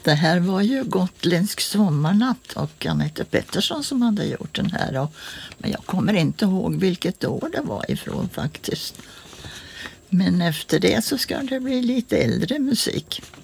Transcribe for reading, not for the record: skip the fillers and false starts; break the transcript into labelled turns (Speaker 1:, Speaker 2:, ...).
Speaker 1: Det här var ju Gotländsk sommarnatt och Anette Pettersson som hade gjort den här. Men jag kommer inte ihåg vilket år det var ifrån faktiskt. Men efter det så ska det bli lite äldre musik.